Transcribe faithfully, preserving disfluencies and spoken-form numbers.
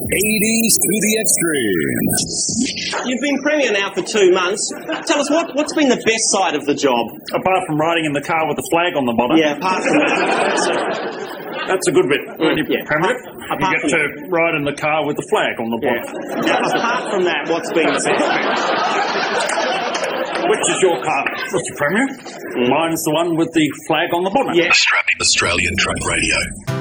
eighties to the extreme. You've been Premier now for two months. Tell us, what, what's been the best side of the job? Apart from riding in the car with the flag on the bottom. Yeah, apart from that. That's a good bit. When you yeah. Premier, Apart you get from to ride in the car with the flag on the Yeah. bottom. Now, apart from that, what's been the best? Which is your car, Mister Premier? Mm. Mine's the one with the flag on the bonnet. Yeah. Australian Truck Radio.